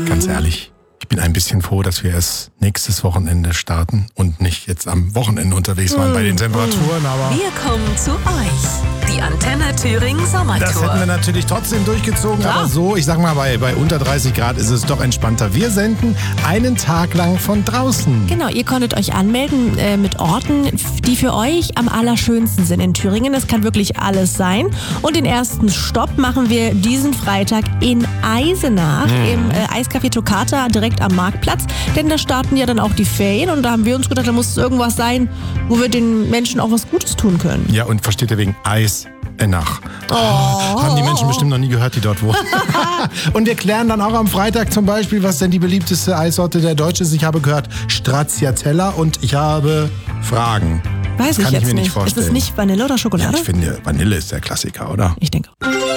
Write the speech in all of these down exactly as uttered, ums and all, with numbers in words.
Ganz ehrlich, ich bin ein bisschen froh, dass wir es nächstes Wochenende starten und nicht jetzt am Wochenende unterwegs waren bei den Temperaturen. Aber wir kommen zu euch. Die Antenne Thüringen Sommertour. Das hätten wir natürlich trotzdem durchgezogen, ja. aber so, ich sag mal, bei, bei unter dreißig Grad ist es doch entspannter. Wir senden einen Tag lang von draußen. Genau, ihr konntet euch anmelden äh, mit Orten, die für euch am allerschönsten sind in Thüringen. Das kann wirklich alles sein. Und den ersten Stopp machen wir diesen Freitag in Eisenach, mhm. im äh, Eiscafé Toccata, direkt am Marktplatz. Denn da starten ja dann auch die Ferien und da haben wir uns gedacht, da muss es irgendwas sein, wo wir den Menschen auch was Gutes tun können. Ja, und versteht ihr wegen Eis? Nach. Oh. Haben die Menschen bestimmt noch nie gehört, die dort wohnen. Und wir klären dann auch am Freitag zum Beispiel, was denn die beliebteste Eissorte der Deutschen ist. Ich habe gehört Stracciatella und ich habe Fragen. Weiß das ich kann jetzt ich mir nicht. nicht vorstellen. Ist es nicht Vanille oder Schokolade? Ja, ich finde, Vanille ist der Klassiker, oder? Ich denke.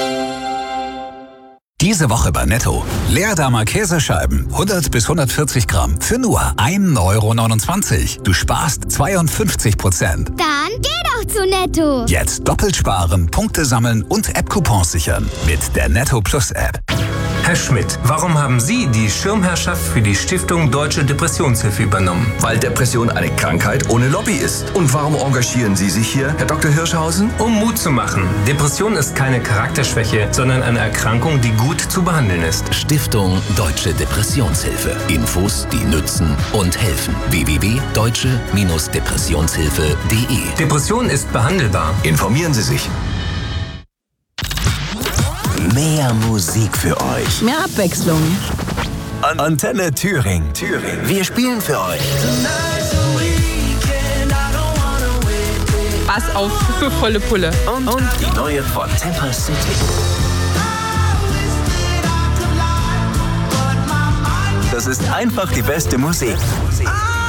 Diese Woche bei Netto. Leerdammer Käsescheiben, hundert bis hundertvierzig Gramm für nur ein Euro neunundzwanzig. Du sparst zweiundfünfzig Prozent. Dann geh doch zu Netto. Jetzt doppelt sparen, Punkte sammeln und App-Coupons sichern mit der Netto Plus App. Herr Schmidt, warum haben Sie die Schirmherrschaft für die Stiftung Deutsche Depressionshilfe übernommen? Weil Depression eine Krankheit ohne Lobby ist. Und warum engagieren Sie sich hier, Herr Doktor Hirschhausen? Um Mut zu machen. Depression ist keine Charakterschwäche, sondern eine Erkrankung, die gut zu behandeln ist. Stiftung Deutsche Depressionshilfe. Infos, die nützen und helfen. w w w punkt deutsche Depressionshilfe punkt de Depression ist behandelbar. Informieren Sie sich. Mehr Musik für euch. Mehr Abwechslung. An Antenne Thüringen. Thüringen. Wir spielen für euch. Pass auf, für volle Pulle. Und, Und die neue von Temper City. Das ist einfach die beste Musik.